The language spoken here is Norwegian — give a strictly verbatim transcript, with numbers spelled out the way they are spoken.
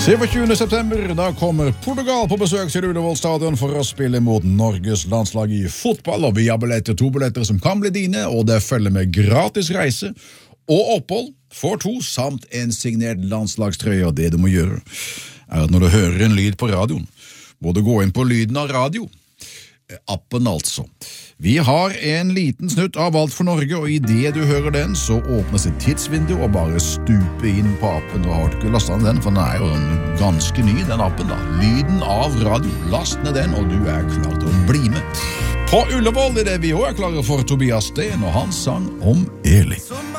syvogtyvende september, da kommer Portugal på besøk til Ullevål stadion for å spille mot Norges landslag i fotball, og vi har billetter, to billetter som kan bli dine, og det følger med gratis reise og opphold for to, samt en signert landslagstrøye, og det du må gjøre er at når du hører en lyd på radioen, må du gå inn på lyden av radio, appen altså. Vi har en liten snutt av Alt for Norge, og i det du hører den, så åpnes et tidsvindu og bare stupe inn på appen. Og har du ikke lastet ned den, for den er jo ganske ny, den appen da. Lyden av radio. Last ned den, og du er klar til å bli med. På Ullevål er det vi også er klare for Tobias Sten, og han sang om Eli.